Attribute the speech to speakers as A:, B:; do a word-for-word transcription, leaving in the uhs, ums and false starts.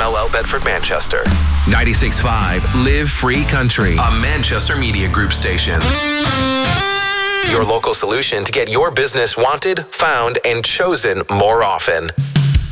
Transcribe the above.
A: L L Bedford, Manchester.
B: ninety-six point five Live Free Country,
A: A Manchester Media Group station. Your local solution to get your business wanted, found, and chosen more often.